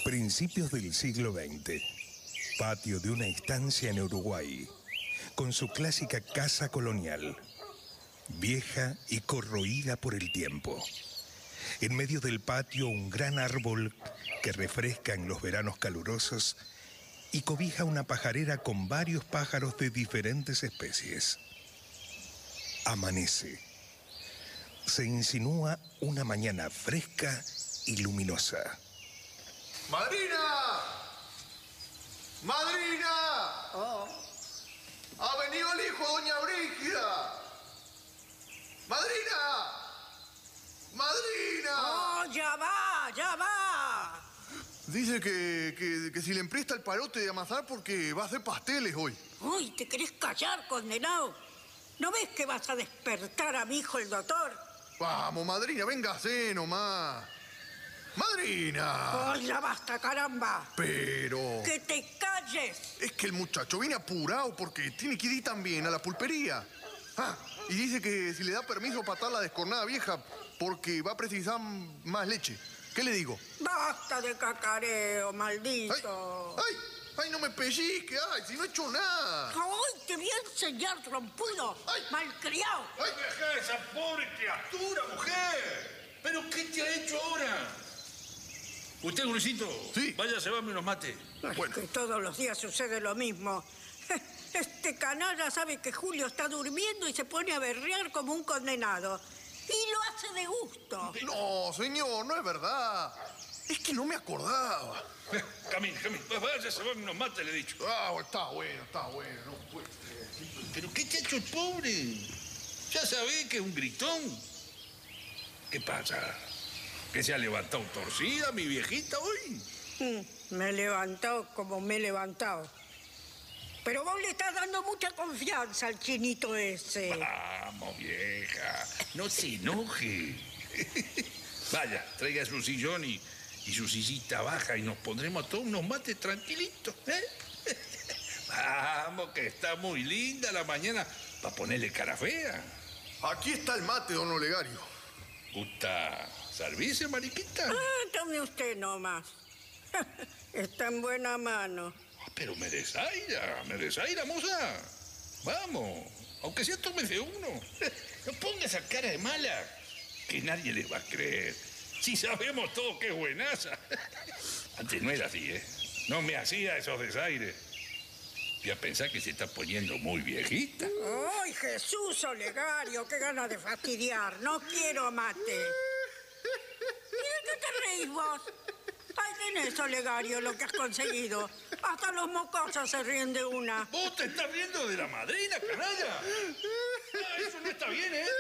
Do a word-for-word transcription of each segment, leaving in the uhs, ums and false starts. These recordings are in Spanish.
Principios del siglo veinte. Patio de una estancia en Uruguay, con su clásica casa colonial, vieja y corroída por el tiempo. En medio del patio un gran árbol que refresca en los veranos calurosos y cobija una pajarera con varios pájaros de diferentes especies. Amanece. Se insinúa una mañana fresca y luminosa. ¡Madrina! ¡Madrina! Oh. ¡Ha venido el hijo de doña Brígida! ¡Madrina! ¡Madrina! ¡Oh, ya va, ya va! Dice que, que, que si le empresta el parote de amasar porque va a hacer pasteles hoy. Uy, ¿te querés callar, condenado? ¿No ves que vas a despertar a mi hijo el doctor? Vamos, madrina, véngase nomás. ¡Madrina! ¡Oh, ya basta, caramba! Pero... ¡Que te calles! Es que el muchacho viene apurado porque tiene que ir también a la pulpería. Ah, y dice que si le da permiso para atar la descornada vieja porque va a precisar más leche. ¿Qué le digo? ¡Basta de cacareo, maldito! ¡Ay! ¡Ay! ¡Ay, no me pellizque! ¡Ay, si no he hecho nada! ¡Ay, te voy a enseñar, trompudo! ¡Ay! ¡Malcriado! ¡Ay! ¡Deja esa pobre criatura, mujer! ¿Pero qué te ha hecho ahora? Usted, Luisito, sí. Vaya a llevarme unos mates. Bueno. Que todos los días sucede lo mismo. Este canalla sabe que Julio está durmiendo y se pone a berrear como un condenado. Y lo hace de gusto. No, señor, no es verdad. Es que no me acordaba. Camine, camine. Vaya a llevarme unos mates, le he dicho. Ah, está bueno, está bueno. No puede ser. ¿Pero qué te ha hecho el pobre? Ya sabés que es un gritón. ¿Qué pasa? ¿Que se ha levantado torcida mi viejita hoy? Mm, me he levantado como me he levantado. Pero vos le estás dando mucha confianza al chinito ese. Vamos, vieja. No se enoje. Vaya, traiga su sillón y, y su sillita baja y nos pondremos todos unos mates tranquilitos, ¿eh? Vamos, que está muy linda la mañana para ponerle cara fea. Aquí está el mate, don Olegario. ¿Gusta servirse, mariquita? Ah, tome usted nomás. Está en buena mano. Pero me desaira, me desaira, moza. Vamos, aunque sea tómese uno. No ponga esa cara de mala, que nadie le va a creer. Si sabemos todos que es buenaza. Antes no era así, ¿eh? No me hacía esos desaires. Voy a pensar que se está poniendo muy viejita. ¡Ay, Jesús, Olegario! ¡Qué ganas de fastidiar! ¡No quiero mate! ¿Y de qué te reís vos? Ahí tenés, Olegario, lo que has conseguido. Hasta los mocosos se ríen de una. ¿Vos te estás riendo de la madrina, canalla? Ah, eso no está bien, ¿eh?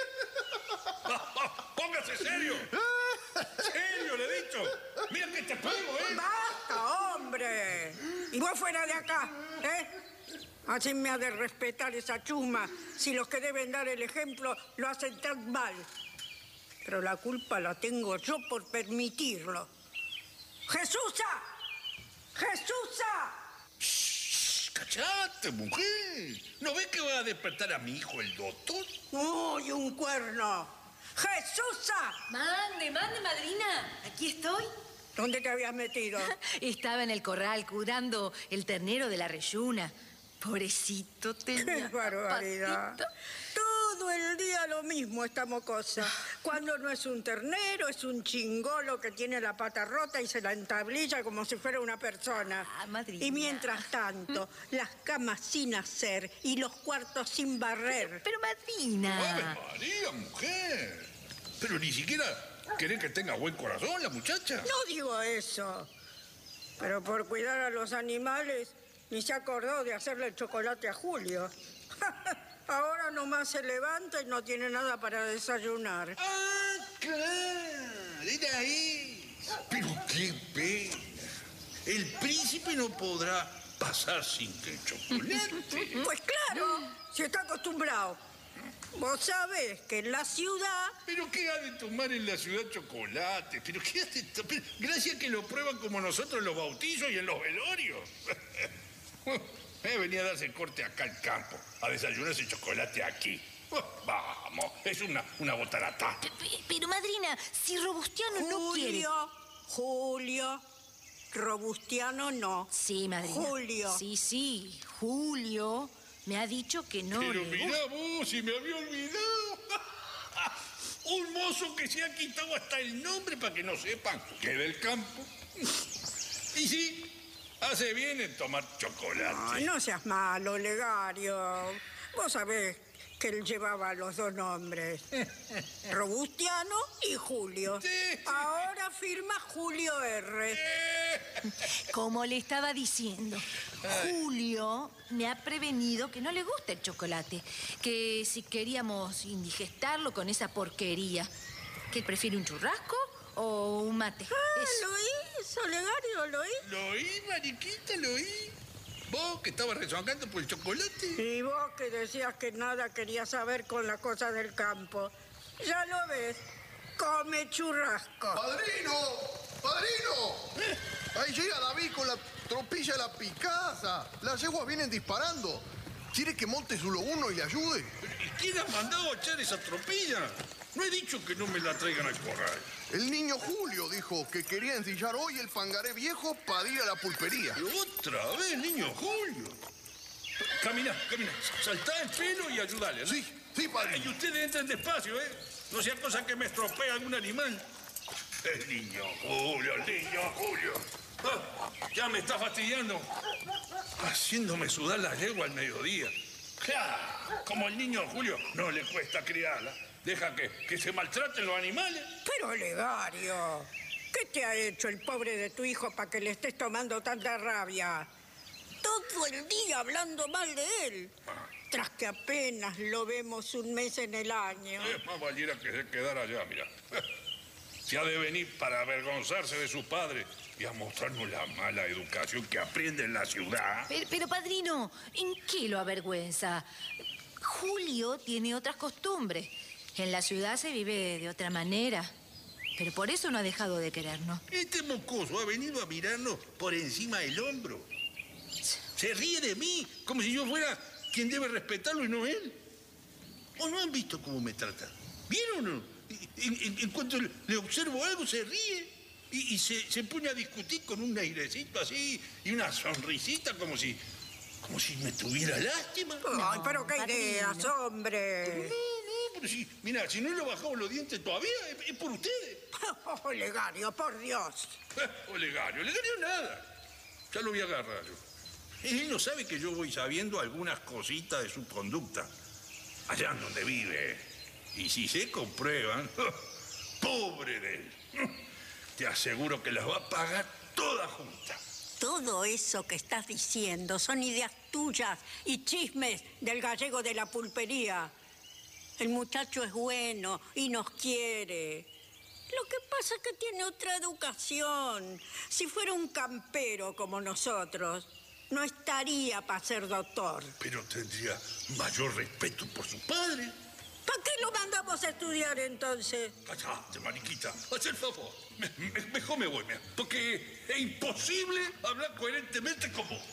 ¡Póngase serio! ¡Serio, le he dicho! ¡Mira que te pego, eh! ¡Basta, hombre! Y vos fuera de acá, ¿eh? Así me ha de respetar esa chusma si los que deben dar el ejemplo lo hacen tan mal. Pero la culpa la tengo yo por permitirlo. ¡Jesúsa! ¡Jesúsa! ¡Shh! ¡Cachate, mujer! ¿No ves que va a despertar a mi hijo el doctor? ¡Uy, un cuerno! ¡Jesúsa! Mande, mande, madrina. Aquí estoy. ¿Dónde te habías metido? Estaba en el corral cuidando el ternero de la reyuna. Pobrecito, tenía... ¡Qué barbaridad! patito. Todo el día lo mismo esta mocosa. Cuando no es un ternero, es un chingolo que tiene la pata rota y se la entablilla como si fuera una persona. Ah, madrina. Y mientras tanto, las camas sin hacer y los cuartos sin barrer. Pero, madrina... ¡Ave María, mujer! Pero ni siquiera querés que tenga buen corazón la muchacha. No digo eso. Pero por cuidar a los animales, ni se acordó de hacerle el chocolate a Julio. Ahora nomás se levanta y no tiene nada para desayunar. ¡Ah, claro! ¡Era ahí! Pero qué pena. El príncipe no podrá pasar sin el chocolate. Pues claro, si está acostumbrado. Vos sabés que en la ciudad... ¿Pero qué ha de tomar en la ciudad chocolate? ¿Pero qué ha de tomar? Gracias que lo prueban como nosotros en los bautizos y en los velorios. Eh, venía a darse corte acá al campo, a desayunarse chocolate aquí. Vamos, es una, una botarata. Pero, madrina, si Robustiano no quiere... Julio, Julio, Robustiano no. Sí, madrina. Julio. Sí, sí, Julio me ha dicho que no Pero le mirá gusta. vos, si me había olvidado. Un mozo que se ha quitado hasta el nombre para que no sepan que es del campo. Y sí, hace bien en tomar chocolate. Ay, no seas malo, Olegario. Vos sabés que él llevaba los dos nombres. Robustiano y Julio. Sí. Ahora firma Julio R. Como le estaba diciendo, Julio me ha prevenido que no le gusta el chocolate, que si queríamos indigestarlo con esa porquería, que él prefiere un churrasco o un mate. Ah, Eso. ¿lo oís, Olegario? ¿Lo oís? Lo oí, mariquita, lo oí. Vos que estabas rezongando por el chocolate. Y vos que decías que nada querías saber con la cosa del campo. Ya lo ves, come churrasco. ¡Padrino! ¡Padrino! Ahí llega David con la tropilla de la picasa. Las yeguas vienen disparando. ¿Quiere que monte su lobuno y le ayude? ¿Y quién ha mandado a echar esa tropilla? No he dicho que no me la traigan al corral. El niño Julio dijo que quería ensillar hoy el pangaré viejo para ir a la pulpería. Pero otra vez, niño Julio. Camina, camina. Saltá el pelo y ayudale, ¿no? Sí, sí, Y padrino. ustedes entren despacio, ¿eh? No sea cosa que me estropee algún animal. El niño Julio, el niño Julio. Ah, ya me está fastidiando. Haciéndome sudar la yegua al mediodía. Claro, como el niño Julio no le cuesta criarla. Deja que, que se maltraten los animales. Pero, Olegario, ¿qué te ha hecho el pobre de tu hijo para que le estés tomando tanta rabia? Todo el día hablando mal de él. Tras que apenas lo vemos un mes en el año. Es más valiera que se quedara allá, mira. Se ha de venir para avergonzarse de su padre y a mostrarnos la mala educación que aprende en la ciudad. Pero, pero, padrino, ¿en qué lo avergüenza? Julio tiene otras costumbres. En la ciudad se vive de otra manera. Pero por eso no ha dejado de querernos. Este mocoso ha venido a mirarnos por encima del hombro. Se ríe de mí, como si yo fuera quien debe respetarlo y no él. ¿O no han visto cómo me trata? ¿Vieron o no? En, en- en cuanto le, le observo algo, se ríe. Y, y se, se pone a discutir con un airecito así y una sonrisita como si, como si me tuviera lástima. Ay, pero qué padrino. ideas, hombre. No, no, pero si, mira, si no le he bajado los dientes todavía, es, es por ustedes. Olegario, por Dios. Eh, Olegario, Olegario nada. Ya lo voy a agarrar yo. Él no sabe que yo voy sabiendo algunas cositas de su conducta. Allá en donde vive. Y si se comprueban, pobre de él. Te aseguro que las va a pagar todas juntas. Todo eso que estás diciendo son ideas tuyas y chismes del gallego de la pulpería. El muchacho es bueno y nos quiere. Lo que pasa es que tiene otra educación. Si fuera un campero como nosotros, no estaría para ser doctor. Pero tendría mayor respeto por su padre. ¿Para qué lo mandamos a estudiar entonces? Cállate, mariquita. Haz el favor. Me- me- mejor me voy, mira, porque es imposible hablar coherentemente con vos.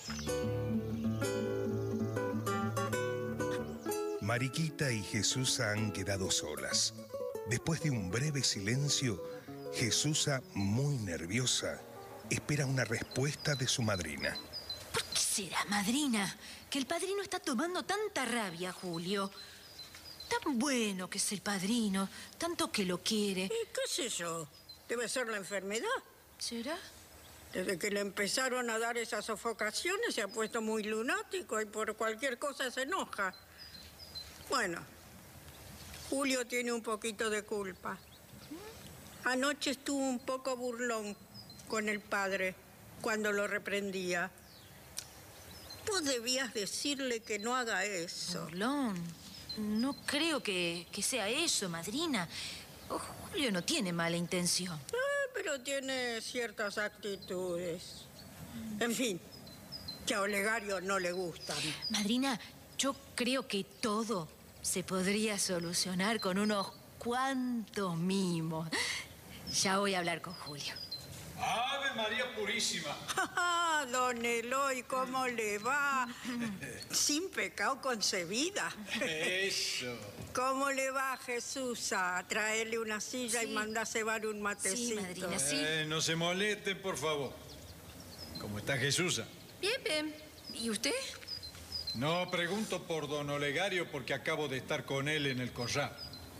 Mariquita y Jesusa han quedado solas. Después de un breve silencio, Jesusa, muy nerviosa, espera una respuesta de su madrina. ¿Por qué será, madrina, que el padrino está tomando tanta rabia, Julio? Tan bueno que es el padrino, tanto que lo quiere. ¿Y qué sé yo? Debe ser la enfermedad. ¿Será? Desde que le empezaron a dar esas sofocaciones se ha puesto muy lunático y por cualquier cosa se enoja. Bueno, Julio tiene un poquito de culpa. Anoche estuvo un poco burlón con el padre cuando lo reprendía. Vos debías decirle que no haga eso. Burlón, no creo que, que sea eso, madrina. Oh, Julio no tiene mala intención. Ah, pero tiene ciertas actitudes. En fin, que a Olegario no le gustan. Madrina, yo creo que todo se podría solucionar con unos cuantos mimos. Ya voy a hablar con Julio. Ave María Purísima. Ah, don Eloy, ¿cómo le va? Sin pecado concebida. Eso. ¿Cómo le va, Jesús? A traerle una silla Sí. y mandar cebar un Sí, matecito. madrina, sí. Eh, no se molesten, por favor. ¿Cómo está Jesús? Bien, bien. ¿Y usted? No pregunto por don Olegario porque acabo de estar con él en el corral.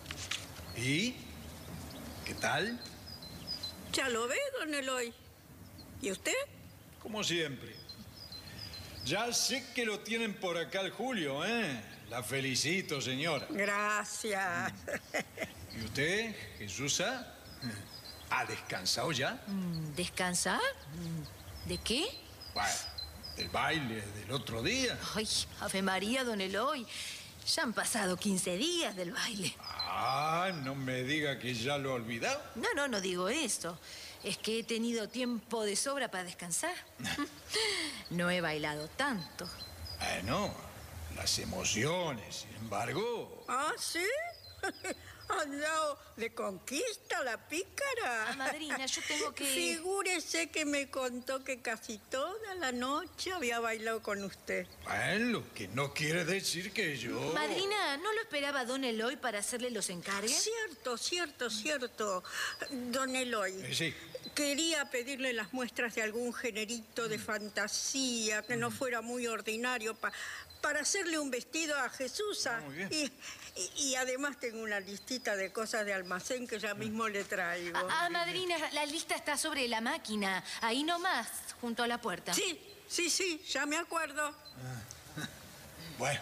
¿Y? ¿Qué tal? Ya lo ve, don Eloy. ¿Y usted? Como siempre. Ya sé que lo tienen por acá el Julio, ¿eh? La felicito, señora. Gracias. ¿Y usted, Jesús? ¿Ha descansado ya? ¿Descansar? ¿De qué? Bueno, del baile del otro día. Ay, Ave María, don Eloy. Ya han pasado quince días del baile. Ah, no me diga que ya lo ha olvidado. No, no, no digo eso. Es que he tenido tiempo de sobra para descansar. No he bailado tanto. Bueno, las emociones, sin embargo. ¿Ah, sí? ¿Han dado de conquista la pícara? Ah, madrina, yo tengo que... Figúrese que me contó que casi toda la noche había bailado con usted. Bueno, lo que no quiere decir que yo... Madrina, ¿no lo esperaba don Eloy para hacerle los encargues? Cierto, cierto, cierto. Don Eloy. Eh, sí. Quería pedirle las muestras de algún generito de fantasía que no fuera muy ordinario pa- para hacerle un vestido a Jesús. Ah, muy bien. Y, y- y además tengo una listita de cosas de almacén que ya mismo le traigo. Ah, madrina, la lista está sobre la máquina. Ahí nomás, junto a la puerta. Sí, sí, sí, ya me acuerdo. Bueno.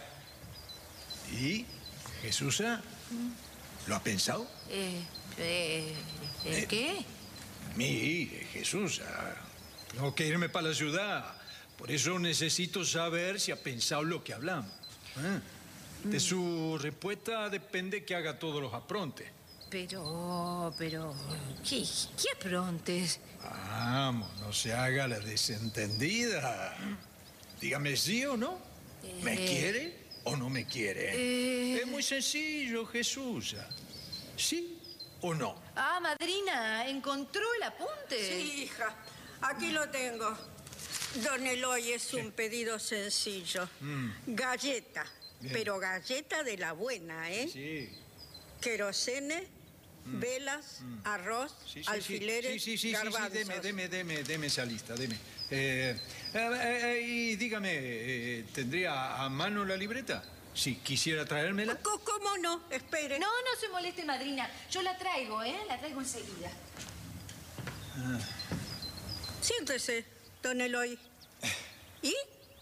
¿Y, Jesús? ¿Lo ha pensado? Eh, eh, ¿el qué? Mi, Jesús, ah, tengo que irme para la ciudad. Por eso necesito saber si ha pensado lo que hablamos. ¿eh? De su respuesta depende que haga todos los aprontes. Pero, pero, ¿qué, qué aprontes? Vamos, no se haga la desentendida. Dígame sí o no. ¿Me Eh. quiere o no me quiere? Eh. Es muy sencillo, Jesús. ¿Sí o no? Ah, madrina, ¿encontró el apunte? Sí, hija, aquí lo tengo. Don Eloy, es un pedido sencillo. Galleta, Bien. pero galleta de la buena, ¿eh? Sí. Querosene, velas, arroz, Sí, sí, alfileres, sí, sí, sí, sí, sí, garbanzos. deme, deme, deme, deme esa lista, deme. Eh, eh, eh, y dígame, eh, ¿tendría a mano la libreta? Si quisiera traérmela. Co- ¿Cómo no? Espere. No, no se moleste, madrina. Yo la traigo, ¿eh? La traigo enseguida. Siéntese, don Eloy. ¿Y?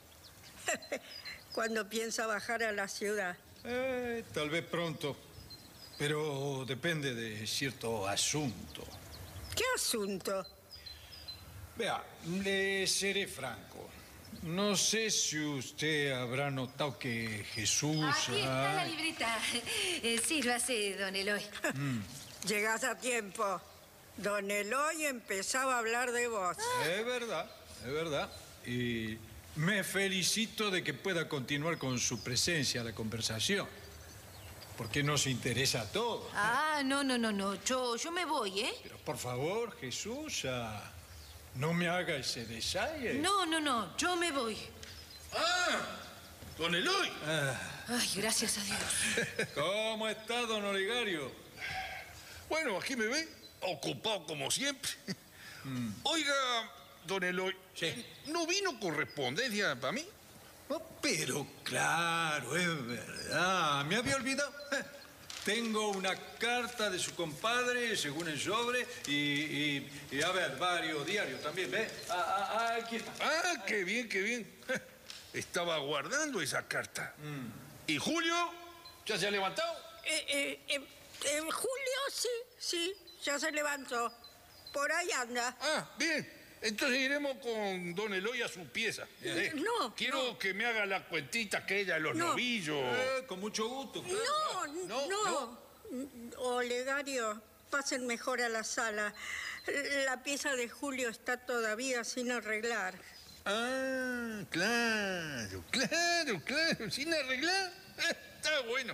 ¿Cuándo piensa bajar a la ciudad? Eh, tal vez pronto, pero depende de cierto asunto. ¿Qué asunto? Vea, le seré franco. No sé si usted habrá notado que Jesús... Aquí está la ha- libreta. Eh, sí, lo hace don Eloy. Llegás a tiempo. Don Eloy empezaba a hablar de vos. Es verdad, es verdad. Y me felicito de que pueda continuar con su presencia a la conversación. Porque nos interesa a todos. Ah, no, no, no, no. Yo, yo me voy, ¿eh? Pero por favor, Jesús, ah, no me haga ese desaire. No, no, no. Yo me voy. ¡Ah! ¡Don Eloy! Ay, gracias a Dios. ¿Cómo está, don Olegario? Bueno, aquí me ve, ocupado como siempre. Oiga, don Eloy, Sí. ¿no vino correspondencia para mí? No, pero claro, es verdad. Me había olvidado. Tengo una carta de su compadre, según el sobre, y, y- y, a ver, varios diarios también, ¿ve? Ah, ah, ah, aquí está. Ah, qué bien, qué bien. Estaba guardando esa carta. ¿Y Julio? ¿Ya se ha levantado? Eh, eh, eh, eh, Julio, sí, sí, ya se levantó. Por ahí anda. Ah, bien. Entonces iremos con don Eloy a su pieza. ¿eh? No, Quiero no. que me haga la cuentita aquella de los No. novillos. Eh, con mucho gusto. claro. No, no, no, no. Olegario, pasen mejor a la sala. La pieza de Julio está todavía sin arreglar. Ah, claro, claro, claro. Sin arreglar. Eh, Está bueno.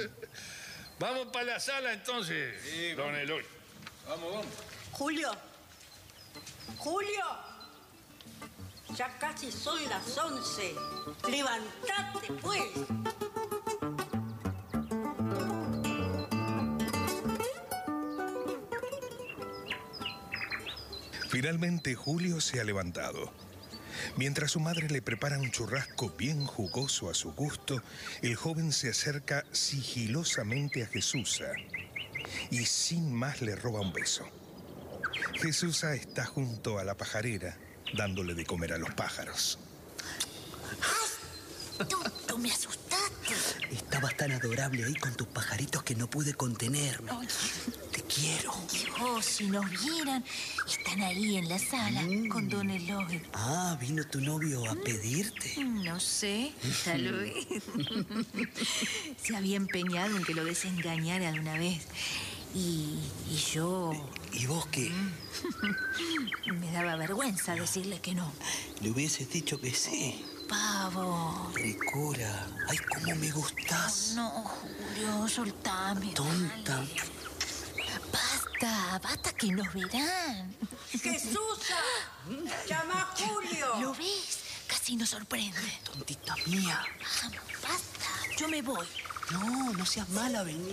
Vamos para la sala entonces, Sí, don vamos. Eloy. Vamos, vamos. Julio, Julio, ya casi son las once. Levantate, pues. Finalmente Julio se ha levantado. Mientras su madre le prepara un churrasco bien jugoso a su gusto, el joven se acerca sigilosamente a Jesusa y sin más le roba un beso. Jesusa está junto a la pajarera, dándole de comer a los pájaros. ¡Ay! Tú, tú me asustaste. Estabas tan adorable ahí con tus pajaritos que no pude contenerme. Ay. Te quiero. Dios, si nos vieran, están ahí en la sala Mm. con Don Eloy. Ah, ¿vino tu novio a pedirte? No sé, tal vez. Se había empeñado en que lo desengañara de una vez. Y, y yo... ¿Y vos qué? Me daba vergüenza decirle que no. Le hubieses dicho que sí. Pavo. Ricura. Ay, cómo me gustás. No, Julio, soltame. Tonta. Dale. Basta, basta que nos verán. ¡Jesusa! ¡Llama a Julio! ¿Lo ves? Casi nos sorprende. Tontita mía. Vamos, basta. Yo me voy. No, no seas mala, vení.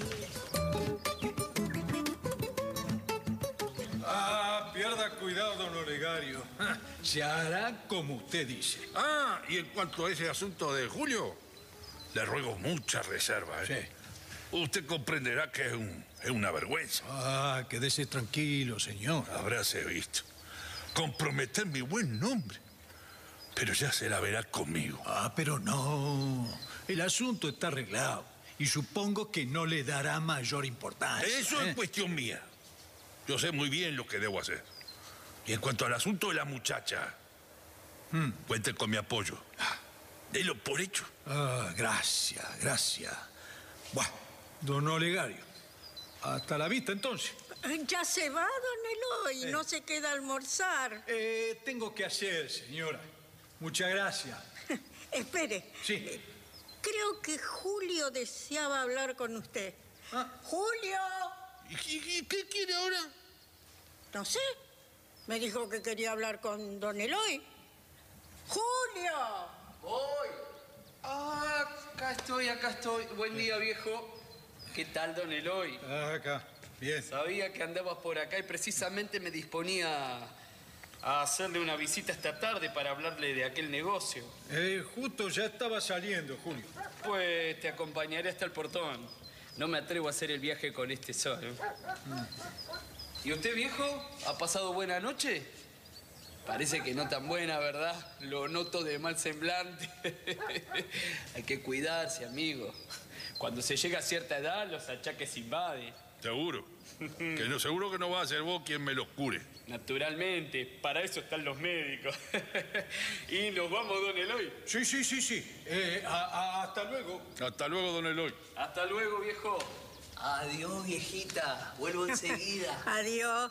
Ah, pierda cuidado, don Olegario. Ah, se hará como usted dice. Ah, y en cuanto a ese asunto de Julio, le ruego mucha reserva, ¿eh? Sí. Usted comprenderá que es, un, es una vergüenza. Ah, quédese tranquilo, señor. Habráse visto. Comprometer mi buen nombre. Pero ya se la verá conmigo. Ah, pero no. El asunto está arreglado. Y supongo que no le dará mayor importancia. Eso ¿eh? es cuestión mía. Yo sé muy bien lo que debo hacer. Y en cuanto al asunto de la muchacha, Mm. cuente con mi apoyo. Delo por hecho. Ah, gracias, gracias. Bueno, don Olegario, hasta la vista entonces. Ya se va, don Eloy. No se queda a almorzar. Eh, tengo que hacer, señora. Muchas gracias. Espere. Sí. Creo que Julio deseaba hablar con usted. Ah. ¡Julio! ¿Y qué, qué- qué quiere ahora? No sé. Me dijo que quería hablar con don Eloy. ¡Julio! Voy. Ah, acá estoy, acá estoy. Buen día, viejo. ¿Qué tal, don Eloy? Ah, acá. Bien. Sabía que andabas por acá y precisamente me disponía a hacerle una visita esta tarde para hablarle de aquel negocio. Eh, justo ya estaba saliendo, Julio. Pues te acompañaré hasta el portón. No me atrevo a hacer el viaje con este sol. ¿eh? ¿Y usted, viejo? ¿Ha pasado buena noche? Parece que no tan buena, ¿verdad? Lo noto de mal semblante. Hay que cuidarse, amigo. Cuando se llega a cierta edad, los achaques invaden. Seguro. Que no, seguro que no va a ser vos quien me los cure. Naturalmente, para eso están los médicos. Y nos vamos, don Eloy. Sí, sí, sí, sí. Eh, a- a- hasta luego. Hasta luego, don Eloy. Hasta luego, viejo. Adiós, viejita. Vuelvo enseguida. Adiós.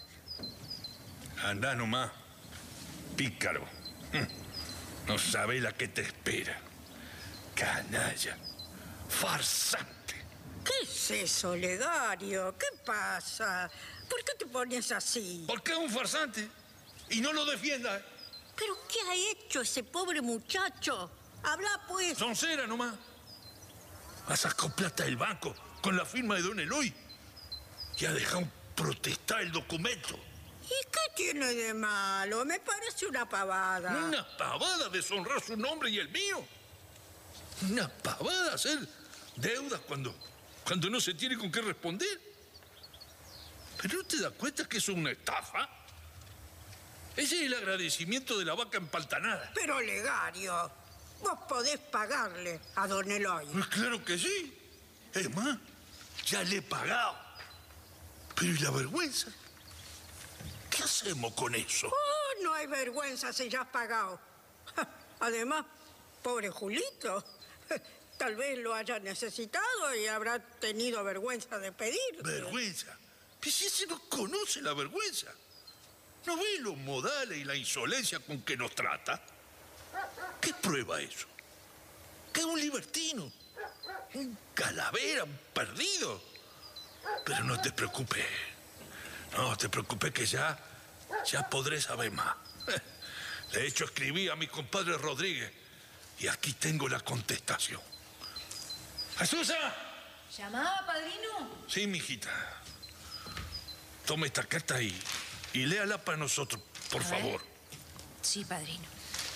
Andá nomás. Pícaro. No sabe la que te espera. Canalla. Farsante. ¿Qué es eso, Legario? ¿Qué pasa? ¿Por qué te pones así? ¿Por qué es un farsante? Y no lo defienda. ¿Pero qué ha hecho ese pobre muchacho? Habla, pues. Soncera nomás. Ha sacado plata del banco con la firma de don Eloy. Y ha dejado protestar el documento. ¿Y qué tiene de malo? Me parece una pavada. Una pavada deshonrar su nombre y el mío. Una pavada hacer deudas cuando, cuando no se tiene con qué responder. ¿Pero no te das cuenta que eso es una estafa? Ese es el agradecimiento de la vaca empaltanada. Pero, Legario, vos podés pagarle a don Eloy. Pues claro que sí. Es más, ya le he pagado. Pero ¿y la vergüenza? ¿Qué hacemos con eso? Oh, no hay vergüenza si ya has pagado. Además, pobre Julito, tal vez lo haya necesitado y habrá tenido vergüenza de pedir. ¿Vergüenza? ¿Pero si ese no conoce la vergüenza? ¿No ve los modales y la insolencia con que nos trata? ¿Qué prueba eso? Que es un libertino, un calavera, un perdido. Pero no te preocupes, no te preocupes que ya, ya podré saber más. De hecho, escribí a mi compadre Rodríguez y aquí tengo la contestación. ¡Jesusa! ¿Llamaba, padrino? Sí, mijita. Tome esta carta y, y léala para nosotros, por A ver. favor. Sí, padrino.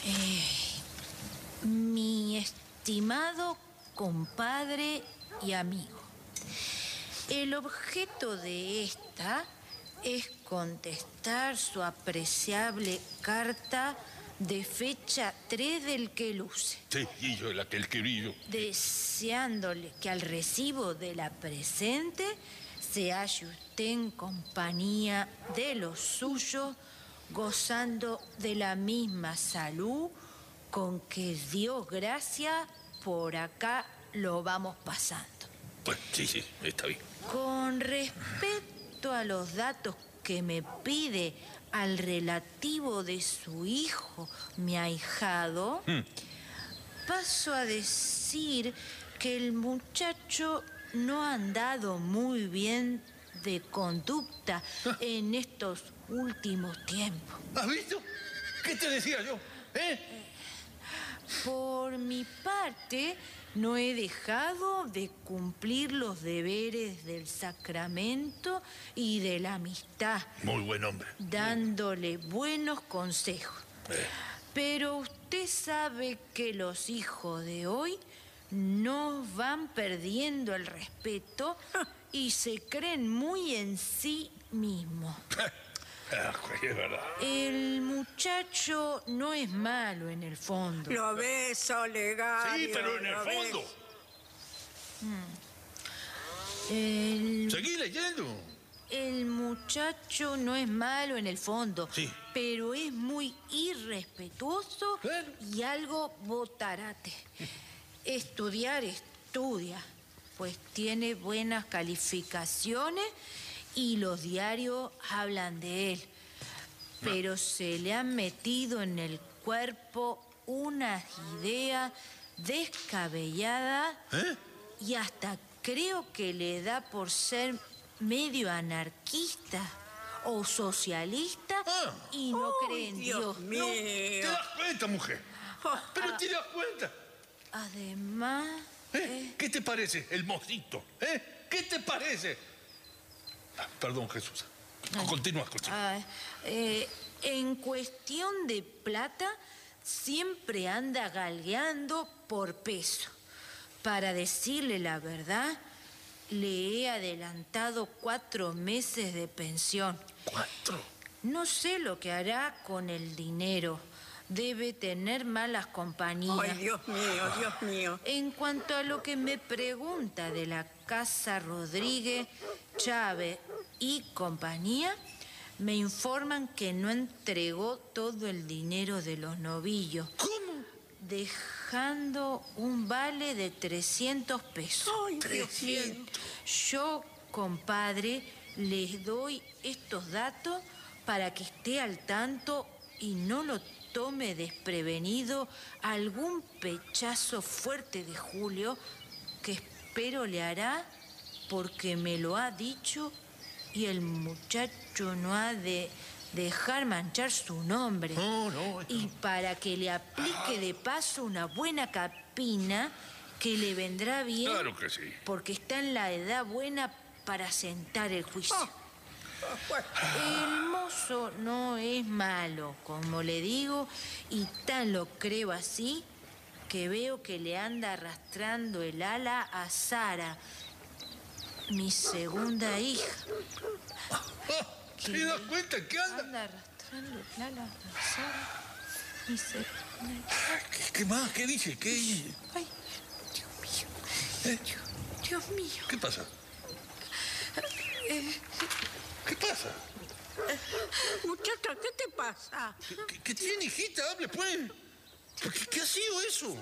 Eh, mi estimado compadre y amigo, el objeto de esta es contestar su apreciable carta de fecha tres del que luce. Sí, y yo el aquel querido. Deseándole que al recibo de la presente se halle usted en compañía de los suyos, gozando de la misma salud con que Dios gracias por acá lo vamos pasando. Pues sí, sí, está bien. Con respecto a los datos que me pide al relativo de su hijo, mi ahijado, mm. paso a decir que el muchacho no ha andado muy bien de conducta ah. en estos últimos tiempos. ¿Has visto? ¿Qué te decía yo? ¿Eh? Por mi parte, no he dejado de cumplir los deberes del sacramento y de la amistad. Muy buen hombre. Dándole buenos consejos. Eh. Pero usted sabe que los hijos de hoy no van perdiendo el respeto y se creen muy en sí mismos. Es verdad. El muchacho no es malo en el fondo. Lo ves, Olegario. Sí, pero en el fondo. Mm. El... Seguí leyendo. El muchacho no es malo en el fondo, sí. pero es muy irrespetuoso ¿Eh? y algo botarate. Estudiar, estudia, pues tiene buenas calificaciones y los diarios hablan de él. Pero se le han metido en el cuerpo unas ideas descabelladas ¿Eh? y hasta creo que le da por ser medio anarquista o socialista ah. y no oh, cree en Dios. Dios. Mío. No, ¿te das cuenta, mujer? ¿Pero ah, te das cuenta? Además... ¿Eh? Eh... ¿Qué te parece el mocito? ¿Eh? ¿Qué te parece? Ah, perdón, Jesús. Ah, continúa, continúa. Ah, eh, en cuestión de plata, siempre anda galgueando por peso. Para decirle la verdad, le he adelantado cuatro meses de pensión. ¿Cuatro? No sé lo que hará con el dinero. Debe tener malas compañías. Ay, Dios mío, Dios mío. En cuanto a lo que me pregunta de la casa Rodríguez, Chávez y compañía, me informan que no entregó todo el dinero de los novillos. ¿Cómo? Dejando un vale de trescientos pesos. Ay, trescientos. Yo, compadre, les doy estos datos para que esté al tanto y no lo tome desprevenido algún pechazo fuerte de Julio, que espero le hará porque me lo ha dicho y el muchacho no ha de dejar manchar su nombre. No, no, no. Y para que le aplique de paso una buena capina que le vendrá bien. Claro que sí. Porque está en la edad buena para sentar el juicio. Oh. El mozo no es malo, como le digo, y tan lo creo así que veo que le anda arrastrando el ala a Sara, mi segunda hija. ¿Te das cuenta que anda? Anda arrastrando el ala a Sara, mi segunda hija. ¿Qué, qué más? ¿Qué dice? ¿Qué dice? Ay, Dios mío. ¿Eh? Dios, Dios mío. ¿Qué pasa? Eh, ¿Qué pasa? Muchacha, ¿qué te pasa? ¿Qué, qué, qué tiene, hijita? Hable, pues. ¿Qué, qué ha sido eso?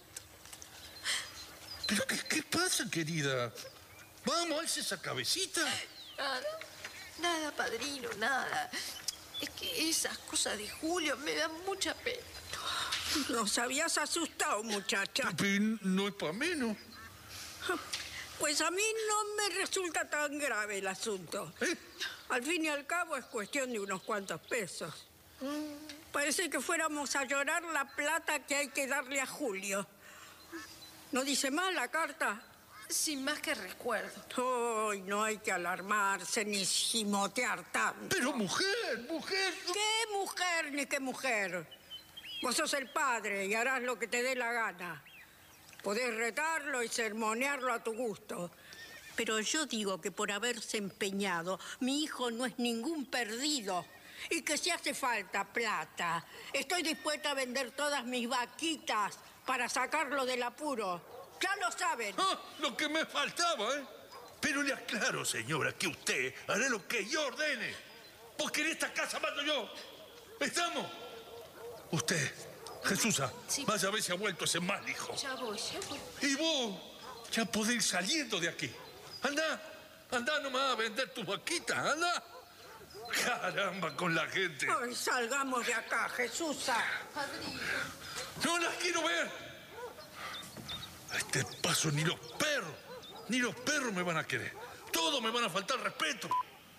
¿Pero qué, qué pasa, querida? Vamos, alce esa cabecita. Nada, nada, padrino, nada. Es que esas cosas de Julio me dan mucha pena. Nos habías asustado, muchacha. Pero no es para menos. Pues a mí no me resulta tan grave el asunto. ¿Eh? Al fin y al cabo es cuestión de unos cuantos pesos. Parece que fuéramos a llorar la plata que hay que darle a Julio. ¿No dice mal la carta? Sin más que recuerdo. Ay, no hay que alarmarse ni gimotear tanto. Pero mujer, mujer... ¿Qué mujer ni qué mujer? Vos sos el padre y harás lo que te dé la gana. Podés retarlo y sermonearlo a tu gusto. Pero yo digo que por haberse empeñado, mi hijo no es ningún perdido. Y que si hace falta plata, estoy dispuesta a vender todas mis vaquitas para sacarlo del apuro. Ya lo saben. Ah, lo que me faltaba, ¿eh? Pero le aclaro, señora, que usted hará lo que yo ordene. Porque en esta casa mando yo. ¿Estamos? Usted, Jesúsa, Sí. vaya a ver si ha vuelto ese mal hijo. Ya voy, ya voy. Y vos, ya podés ir saliendo de aquí. Anda, anda nomás a vender tus vaquitas, anda. Caramba, con la gente. Ay, salgamos de acá, Jesús. No las quiero ver. A este paso ni los perros, ni los perros me van a querer. Todos me van a faltar respeto.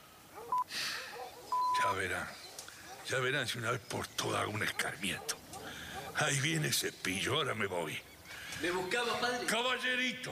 Ya verán, ya verán si una vez por todas hago un escarmiento. Ahí viene ese pillo, ahora me voy. ¿Me buscaba, padre? Caballerito,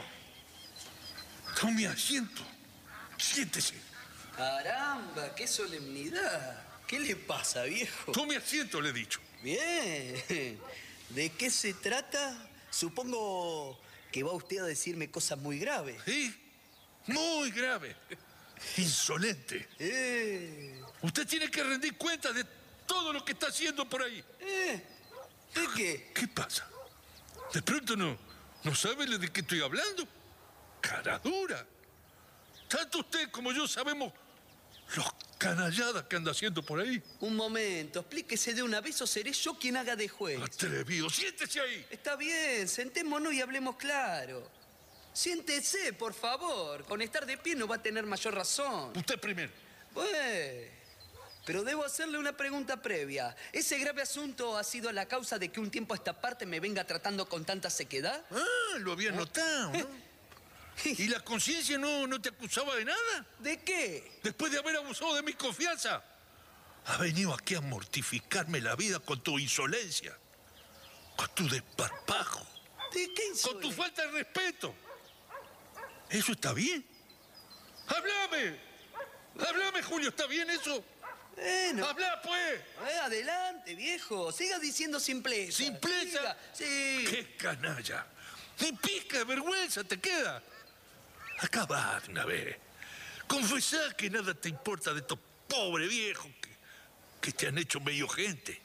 tome asiento, siéntese. Caramba, qué solemnidad. ¿Qué le pasa, viejo? Tome asiento, le he dicho. Bien. ¿De qué se trata? Supongo que va usted a decirme cosas muy graves. Sí, muy grave, insolente. Eh, Usted tiene que rendir cuenta de todo lo que está haciendo por ahí. eh, ¿de qué? ¿Qué pasa? ¿De pronto no, no sabe de qué estoy hablando? Cara dura. Tanto usted como yo sabemos los canalladas que anda haciendo por ahí. Un momento, explíquese de una vez o seré yo quien haga de juez. Atrevido, siéntese ahí. Está bien, sentémonos y hablemos claro. Siéntese, por favor. Con estar de pie no va a tener mayor razón. Usted primero. Pues, pero debo hacerle una pregunta previa. ¿Ese grave asunto ha sido la causa de que un tiempo a esta parte me venga tratando con tanta sequedad? Ah, lo había notado, ¿no? ¿Y la conciencia no, no te acusaba de nada? ¿De qué? Después de haber abusado de mi confianza. Ha venido aquí a mortificarme la vida con tu insolencia, con tu desparpajo, ¿De qué con tu insolencia? falta de respeto. ¿Eso está bien? ¡Háblame! ¡Háblame, Julio! ¿Está bien eso? Bueno, ¡Habla, pues! eh, adelante, viejo. Siga diciendo simpleza. ¿Simpleza? Siga, sí. ¡Qué canalla! ¡Ni pica de vergüenza te queda! Acabá de una vez. Confesá que nada te importa de estos pobres viejos que, que te han hecho medio gente.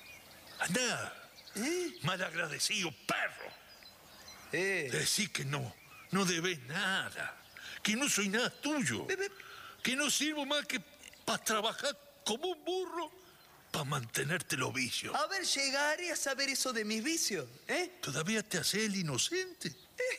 Andá, ¿Eh? malagradecido perro. Eh. Decí que no, no debes nada. Que no soy nada tuyo. Be- be- Que no sirvo más que para trabajar como un burro para mantenerte los vicios. A ver, llegaré a saber eso de mis vicios, ¿eh? ¿Todavía te hace el inocente?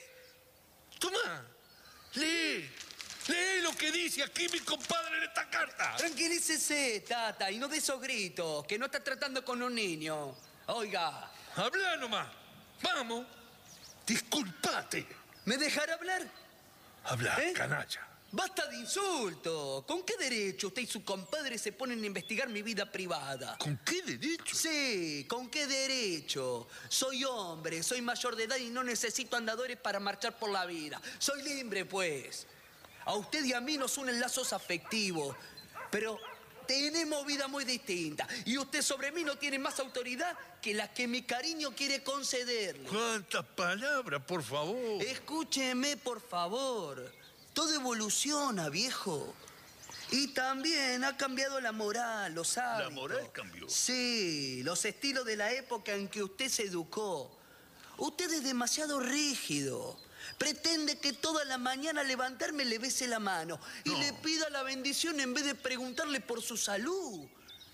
Toma, lee. Lee lo que dice aquí mi compadre en esta carta. Tranquilícese, tata, y no de esos gritos, que no está tratando con un niño. Oiga, Habla nomás. Vamos. Disculpate. ¿me dejará hablar? Habla, ¿Eh? canalla. Basta de insulto. ¿Con qué derecho usted y su compadre se ponen a investigar mi vida privada? ¿Con qué derecho? Sí, ¿con qué derecho? Soy hombre, soy mayor de edad y no necesito andadores para marchar por la vida. Soy libre, pues. A usted y a mí nos unen lazos afectivos, pero tenemos vida muy distinta. Y usted sobre mí no tiene más autoridad que la que mi cariño quiere concederle. ¿Cuántas palabras, por favor? Escúcheme, por favor. Todo evoluciona, viejo. Y también ha cambiado la moral, los hábitos. moral cambió? Sí, los estilos de la época en que usted se educó. Usted es demasiado rígido. Pretende que toda la mañana al levantarme le bese la mano y No. le pida la bendición en vez de preguntarle por su salud.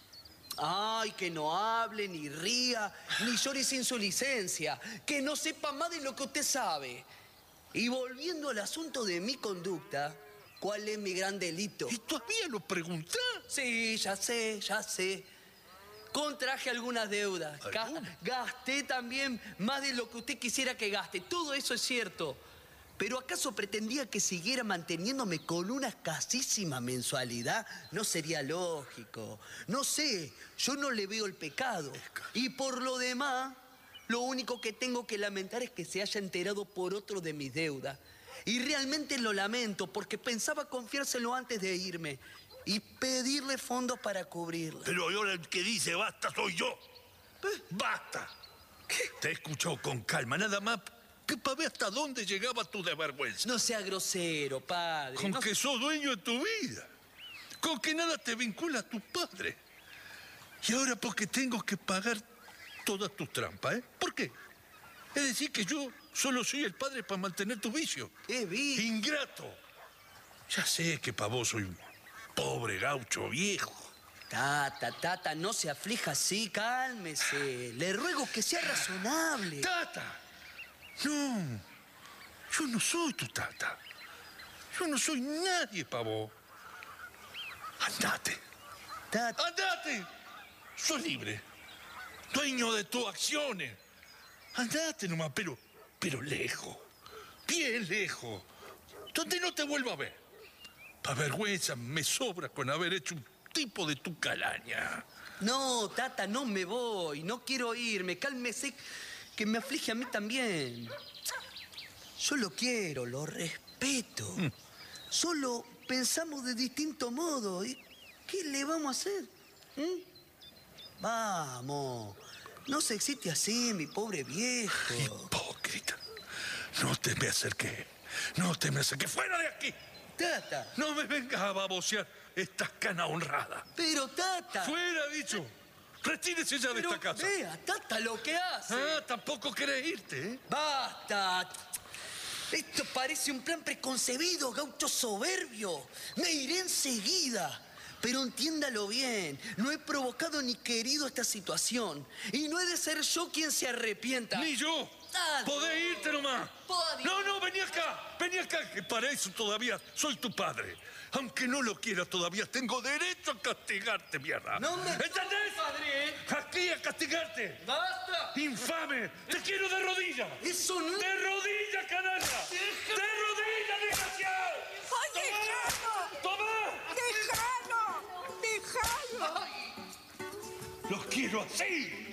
Ay, que no hable, ni ría, ni llore sin su licencia. Que no sepa más de lo que usted sabe. Y volviendo al asunto de mi conducta, ¿cuál es mi gran delito? ¿Y todavía lo preguntás? Sí, ya sé, ya sé. Contraje algunas deudas. Ga- ¿Alguna? gasté también más de lo que usted quisiera que gaste. Todo eso es cierto. Pero ¿acaso pretendía que siguiera manteniéndome con una escasísima mensualidad? No sería lógico. No sé, yo no le veo el pecado. Y por lo demás, lo único que tengo que lamentar es que se haya enterado por otro de mis deudas. Y realmente lo lamento porque pensaba confiárselo antes de irme y pedirle fondos para cubrirla. Pero ahora el que dice basta soy yo. ¡Basta! Te he escuchado con calma, nada más que para ver hasta dónde llegaba tu desvergüenza. No sea grosero, padre. Con no... que sos dueño de tu vida. Con que nada te vincula a tu padre. Y ahora porque tengo que pagar todas tus trampas, ¿eh? ¿Por qué? Es decir, que yo solo soy el padre para mantener tu vicio. ¿Qué vi? Ingrato. Ya sé que para vos soy un pobre gaucho viejo. Tata, Tata, no se aflija así, cálmese. Le ruego que sea razonable. ¡Tata! No, yo no soy tu tata. Yo no soy nadie para vos. Andate. Tata. ¡Andate! Sos libre. Dueño de tus acciones. Andate nomás, pero, pero lejos. Bien lejos. Donde no te vuelva a ver. Pa' vergüenza me sobra con haber hecho un tipo de tu calaña. No, Tata, no me voy. No quiero irme. Cálmese, que me aflige a mí también. Yo lo quiero, lo respeto. Mm. Solo pensamos de distinto modo. ¿Y qué le vamos a hacer? ¿Mm? Vamos. No se excite así, mi pobre viejo. Hipócrita. No te me acerques. No te me acerques. ¡Fuera de aquí! Tata. No me vengas a babosear estas canas honradas. Pero, Tata. ¡Fuera, dicho! Retírese ya de Pero esta casa. Vea, Tata, lo que hace. Ah, tampoco querés irte, ¿eh? ¡Basta! Esto parece un plan preconcebido, gaucho soberbio. Me iré enseguida. Pero entiéndalo bien, no he provocado ni querido esta situación. Y no he de ser yo quien se arrepienta. ¡Ni yo! Ah, ¡Podés no. irte nomás! Podés. No, no, vení acá. Vení acá, que para eso todavía soy tu padre. Aunque no lo quiera todavía, tengo derecho a castigarte, mierda. No me... ¿Entendés? Padre. Aquí a castigarte. ¡Basta! ¡Infame! ¡Te quiero de rodillas! Eso no... ¡De rodillas, canalla! ¡De rodillas, desgraciado! ¡Ay, déjalo! ¡Toma! ¡Déjalo! ¡Déjalo! ¡Los quiero así!